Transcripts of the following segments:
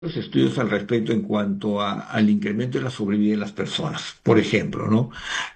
Los estudios al respecto en cuanto al incremento de la sobrevida de las personas. Por ejemplo, ¿no?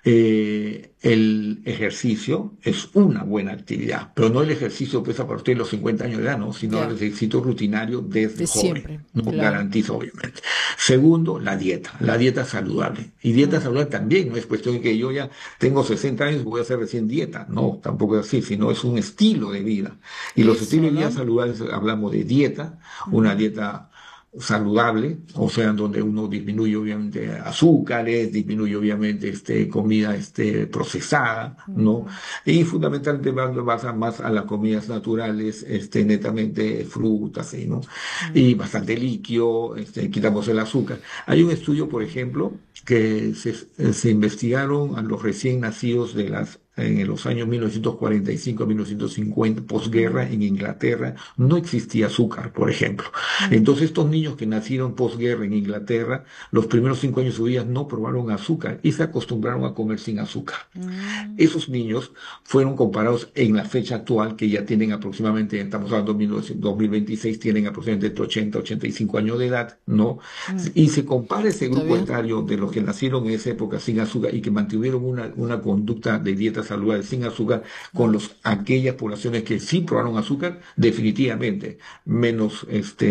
El ejercicio es una buena actividad, pero no el ejercicio pues a partir de los 50 años de edad, ¿no? Sino el Ya, ejercicio rutinario desde de joven. siempre, No claro. garantiza, obviamente. Segundo, la dieta saludable. Y dieta Mm, saludable también no es cuestión de que yo ya tengo 60 años, voy a hacer recién dieta. No, tampoco es así, sino es un estilo de vida. Y los estilos eso, de vida ¿no? saludables hablamos de dieta, una Mm, dieta saludable, o sea, en donde uno disminuye obviamente azúcares, disminuye obviamente comida procesada, ¿no? ujú, Y fundamentalmente basa más a las comidas naturales, netamente frutas, ¿sí? ¿No? Y mm, bastante líquido, quitamos el azúcar. Hay un estudio, por ejemplo, que se investigaron a los recién nacidos en los años 1945 a 1950, posguerra, mm, en Inglaterra, no existía azúcar, por ejemplo. mm, Entonces, estos niños que nacieron posguerra en Inglaterra, los primeros 5 años de su vida no probaron azúcar y se acostumbraron a comer sin azúcar. mm, Esos niños fueron comparados en la fecha actual, que ya tienen aproximadamente, estamos hablando de 2026, tienen aproximadamente entre 80 y 85 años de edad, ¿no? mm. Y se compara ese ¿Está grupo bien? etario de los que nacieron en esa época sin azúcar y que mantuvieron una conducta de dieta saludable sin azúcar con Mm, aquellas poblaciones que sí probaron azúcar, definitivamente menos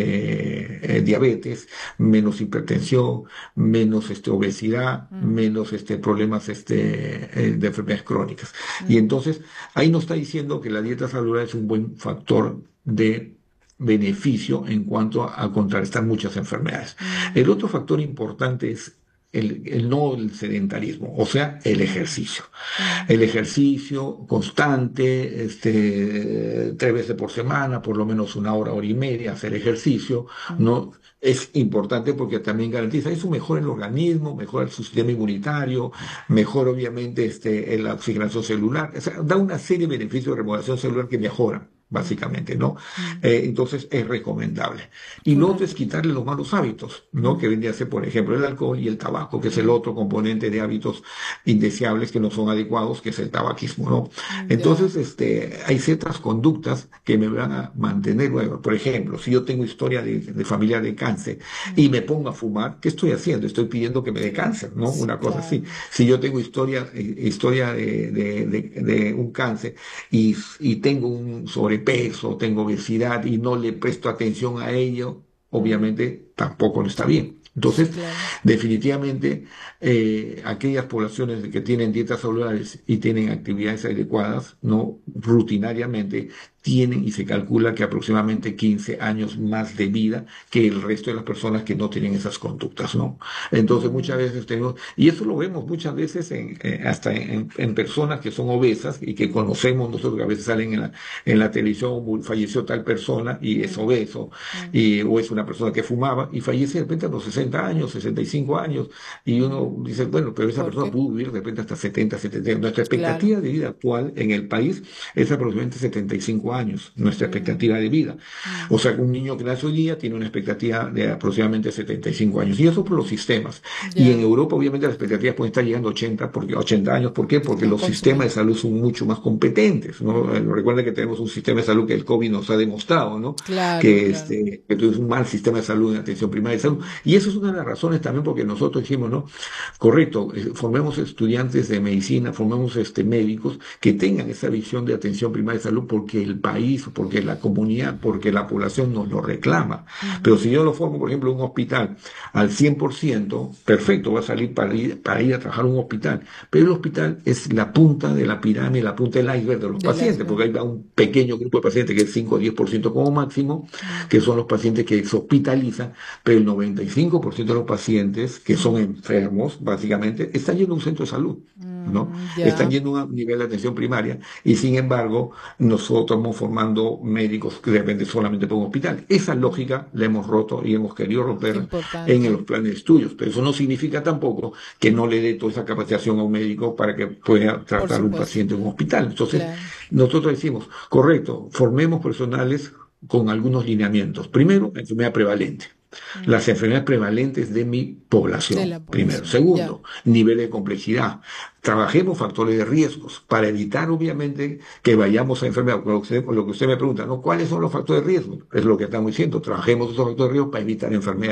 diabetes, menos hipertensión, menos obesidad, mm, menos problemas de enfermedades crónicas. Y mm, entonces ahí nos está diciendo que la dieta saludable es un buen factor de beneficio en cuanto a contrarrestar muchas enfermedades. mm, El otro factor importante es no el sedentarismo, o sea, el mm, ejercicio. mm, El ejercicio constante, 3 veces por semana, por lo menos una hora, hora y media, hacer ejercicio, mm. ¿no? Es importante porque también garantiza, eso mejora el organismo, mejora su sistema inmunitario, mejora obviamente la oxigenación celular, o sea, da una serie de beneficios de remodelación celular que mejoran, Mm, básicamente, ¿no? mm, Entonces es recomendable. Y lo otro es correcto. quitarle los malos hábitos, ¿no? Mm, Que vendría a ser, por ejemplo, el alcohol y el tabaco, que es el mm, otro componente de hábitos indeseables que no son adecuados, que es el tabaquismo, ¿no? ya. Entonces, hay ciertas conductas que me van a mantener luego. Por ejemplo, si yo tengo historia de familia de cáncer y Mm, me pongo a fumar, ¿qué estoy haciendo? Estoy pidiendo que me dé cáncer, ¿no? Una cosa así. claro. Si yo tengo historia de un cáncer y tengo un sobrepeso, tengo obesidad y no le presto atención a ello, Mm, obviamente tampoco no está bien. sí, Entonces, claro. definitivamente, aquellas poblaciones que tienen dietas saludables y tienen actividades adecuadas, no rutinariamente, tienen y se calcula que aproximadamente 15 años más de vida que el resto de las personas que no tienen esas conductas, ¿no? Entonces, muchas Mm, veces tenemos, y eso lo vemos muchas veces hasta en personas que son obesas y que conocemos nosotros, que a veces salen en la televisión, falleció tal persona y es mm, obeso, mm, o es una persona que fumaba y fallece de repente a los 60 años, 65 años, y uno mm. dice, bueno, pero esa ¿Por persona qué? pudo vivir de repente hasta 70, 70 años. Nuestra Claro. expectativa de vida actual en el país es aproximadamente 75 años, nuestra Mm, expectativa de vida. mm, O sea, un niño que nace hoy día tiene una expectativa de aproximadamente 75 años, y eso por los sistemas. Y en ya. Europa, obviamente, las expectativas pueden estar llegando a 80, porque 80 años. ¿Por qué? Porque Por los sistemas de consumir. salud son mucho más competentes, ¿no? Mm, Recuerda que tenemos un sistema de salud que el COVID nos ha demostrado, ¿no? claro, que, claro. que tuvimos un mal sistema de salud en atención primaria de salud. Mm, Y eso es una de las razones también porque nosotros dijimos, ¿no? Correcto, formemos estudiantes de medicina, formemos médicos que tengan esa visión de atención primaria de salud porque el país, porque la comunidad, porque la población nos lo reclama. Pero ujú, si yo lo formo, por ejemplo, en un hospital al 100%, perfecto, va a salir para ir a trabajar a un hospital. Pero el hospital es la punta de la pirámide, la punta del iceberg de los del pacientes, porque iceberg. ahí va un pequeño grupo de pacientes que es 5 o 10% como máximo, Mm, que son los pacientes que se hospitalizan, pero el 95% de los pacientes que son mm, enfermos, básicamente, están yendo a un centro de salud, ¿no? Están ya. yendo a un nivel de atención primaria y sin embargo nosotros estamos formando médicos que dependen solamente por un hospital. Esa Mm, lógica la hemos roto y hemos querido qué romper en importante. los planes de estudios, pero eso no significa tampoco que no le dé toda esa capacitación a un médico para que pueda Por tratar a un supuesto. paciente en un hospital. Entonces, Claro. nosotros decimos, correcto, formemos personales con algunos lineamientos. Primero, enfermedad prevalente. Las Mm, enfermedades prevalentes de mi de población, la primero. población, ya. Segundo, nivel de complejidad. Trabajemos factores de riesgos para evitar, obviamente, que vayamos a enfermedad. Lo que usted me pregunta, ¿no? ¿Cuáles son los factores de riesgo? Es lo que estamos diciendo. Trabajemos esos factores de riesgo para evitar enfermedades.